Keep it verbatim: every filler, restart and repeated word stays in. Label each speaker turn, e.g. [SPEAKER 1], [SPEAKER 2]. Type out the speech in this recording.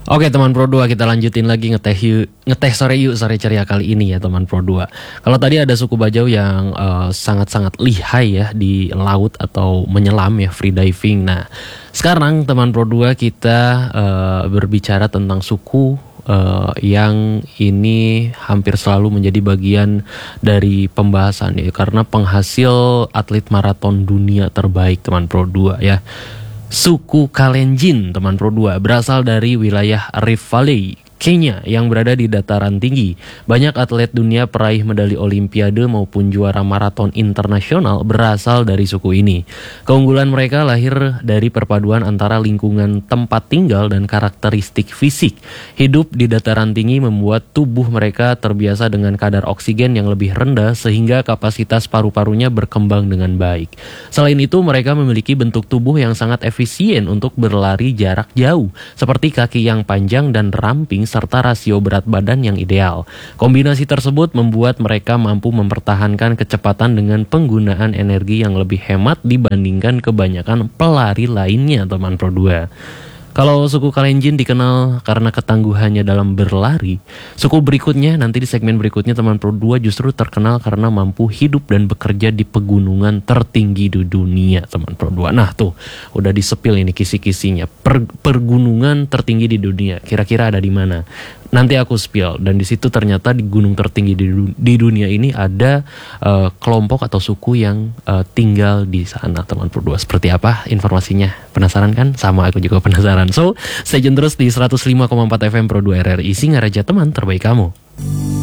[SPEAKER 1] Oke teman Pro dua, kita lanjutin lagi ngeteh yuk, ngeteh sore yuk, sore ceria kali ini ya teman Pro dua. Kalau tadi ada suku Bajau yang uh, sangat-sangat lihai ya di laut atau menyelam ya, free diving. Nah sekarang teman Pro dua kita uh, berbicara tentang suku uh, yang ini hampir selalu menjadi bagian dari pembahasan ya, karena penghasil atlet maraton dunia terbaik teman Pro dua ya. Suku Kalenjin teman Pro dua berasal dari wilayah Rift Valley, Kenya yang berada di dataran tinggi. Banyak atlet dunia peraih medali olimpiade maupun juara maraton internasional berasal dari suku ini. Keunggulan mereka lahir dari perpaduan antara lingkungan tempat tinggal dan karakteristik fisik. Hidup di dataran tinggi membuat tubuh mereka terbiasa dengan kadar oksigen yang lebih rendah sehingga kapasitas paru-parunya berkembang dengan baik. Selain itu mereka memiliki bentuk tubuh yang sangat efisien untuk berlari jarak jauh, seperti kaki yang panjang dan ramping serta rasio berat badan yang ideal. Kombinasi tersebut membuat mereka mampu mempertahankan kecepatan dengan penggunaan energi yang lebih hemat dibandingkan kebanyakan pelari lainnya teman Pro dua. Kalau suku Kalenjin dikenal karena ketangguhannya dalam berlari, suku berikutnya nanti di segmen berikutnya teman Pro dua justru terkenal karena mampu hidup dan bekerja di pegunungan tertinggi di dunia teman Pro dua. Nah tuh udah disepil ini kisi-kisinya, per, pergunungan tertinggi di dunia kira-kira ada di mana? Nanti aku spill, dan di situ ternyata di gunung tertinggi di, di dunia ini ada uh, kelompok atau suku yang uh, tinggal di sana teman Pro dua. Seperti apa informasinya? Penasaran kan? Sama aku juga penasaran. So, stay tune terus di seratus lima koma empat F M Pro dua R R I Singaraja, teman terbaik kamu.